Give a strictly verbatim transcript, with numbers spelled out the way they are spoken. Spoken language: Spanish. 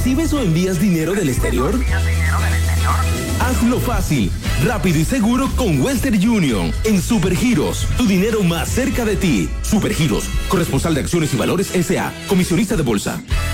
¿Recibes o envías dinero del exterior? Hazlo fácil, rápido y seguro con Western Union en Supergiros, tu dinero más cerca de ti. Supergiros, corresponsal de acciones y valores S A, comisionista de bolsa.